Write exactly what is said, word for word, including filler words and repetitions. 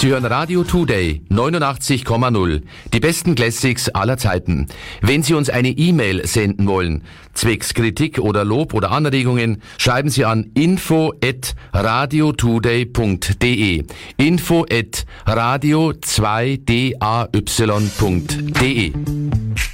Sie hören Radio Today neunundachtzig Komma null. Die besten Classics aller Zeiten. Wenn Sie uns eine E-Mail senden wollen, zwecks Kritik oder Lob oder Anregungen, schreiben Sie an info at radiotoday punkt de. Info at radio zwei day punkt de.